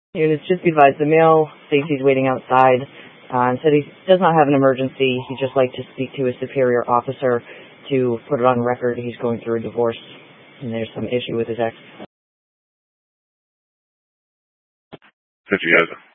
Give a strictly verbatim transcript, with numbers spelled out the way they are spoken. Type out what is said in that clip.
Units just be advised, the male states he's waiting outside uh, and said he does not have an emergency. He'd just like to speak to his superior officer to put it on record. He's going through a divorce and there's some issue with his ex. Since you guys